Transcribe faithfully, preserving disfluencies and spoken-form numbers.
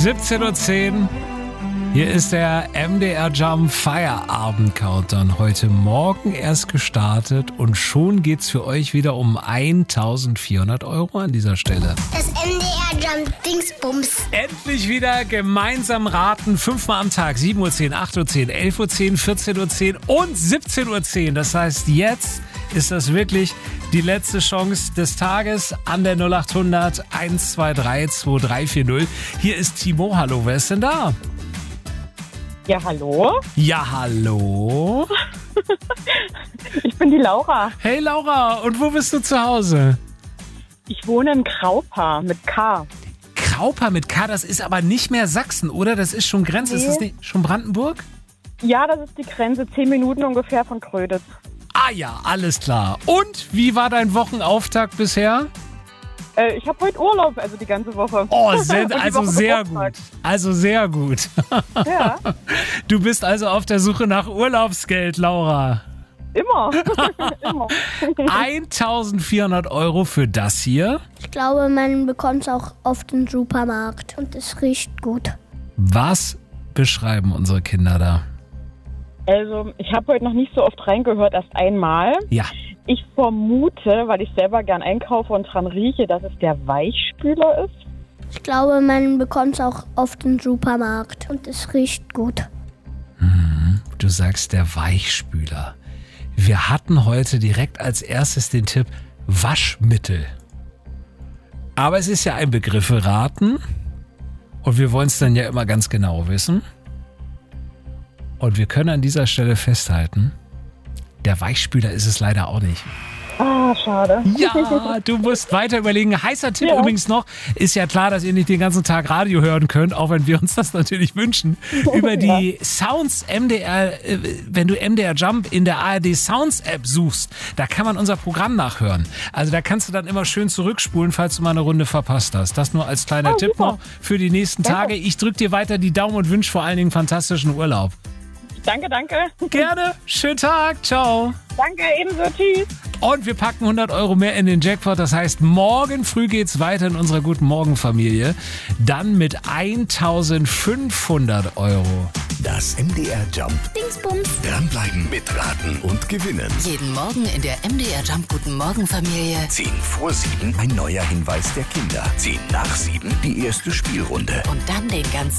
siebzehn Uhr zehn. Hier ist der M D R Jump Feierabend-Countdown. Heute Morgen erst gestartet und schon geht's für euch wieder um eintausendvierhundert Euro an dieser Stelle. Das M D R Jump Dingsbums. Endlich wieder gemeinsam raten. Fünfmal am Tag. sieben Uhr zehn, acht Uhr zehn, elf Uhr zehn, vierzehn Uhr zehn und siebzehn Uhr zehn. Das heißt, jetzt ist das wirklich die letzte Chance des Tages an der null acht hundert eins zwei drei zwei drei vier null. Hier ist Timo. Hallo, wer ist denn da? Ja, hallo? Ja, hallo. Ich bin die Laura. Hey Laura, und wo bist du zu Hause? Ich wohne in Kraupa mit K. Kraupa mit K, das ist aber nicht mehr Sachsen, oder? Das ist schon Grenze, Nee. ist das nicht schon Brandenburg? Ja, das ist die Grenze, zehn Minuten ungefähr von Gröditz. Ah ja, alles klar. Und wie war dein Wochenauftakt bisher? Äh, ich habe heute Urlaub, also die ganze Woche. Oh, Und sehr, die also Woche sehr Geburtstag. gut. Also sehr gut. Ja, Du bist also auf der Suche nach Urlaubsgeld, Laura. immer. immer. eintausendvierhundert Euro für das hier. Ich glaube, man bekommt es auch oft im Supermarkt. Und es riecht gut. Was beschreiben unsere Kinder da? Also, ich habe heute noch nicht so oft reingehört, erst einmal. Ja. Ich vermute, weil ich selber gern einkaufe und dran rieche, dass es der Weichspüler ist. Ich glaube, man bekommt es auch oft im Supermarkt. Und es riecht gut. Du sagst der Weichspüler. Wir hatten heute direkt als erstes den Tipp Waschmittel. Aber es ist ja ein Begriffe raten und wir wollen es dann ja immer ganz genau wissen. Und wir können an dieser Stelle festhalten, der Weichspüler ist es leider auch nicht. Ah, schade. Ja, du musst weiter überlegen. Heißer Tipp Ja. übrigens noch, ist ja klar, dass ihr nicht den ganzen Tag Radio hören könnt, auch wenn wir uns das natürlich wünschen. Über die Sounds M D R, äh, wenn du M D R Jump in der A R D Sounds App suchst, da kann man unser Programm nachhören. Also da kannst du dann immer schön zurückspulen, falls du mal eine Runde verpasst hast. Das nur als kleiner Oh, Tipp super. noch für die nächsten Tage. Ich drücke dir weiter die Daumen und wünsche vor allen Dingen fantastischen Urlaub. Danke, danke. Gerne, schönen Tag, ciao. Danke, ebenso. Tschüss. Und wir packen hundert Euro mehr in den Jackpot. Das heißt, morgen früh geht's weiter in unserer Guten Morgen Familie. Dann mit eintausendfünfhundert Euro. Das M D R Jump. Dingsbums. Dranbleiben, mitraten und gewinnen. Jeden Morgen in der M D R Jump Guten Morgen Familie. zehn vor sieben ein neuer Hinweis der Kinder. zehn nach sieben die erste Spielrunde. Und dann den ganzen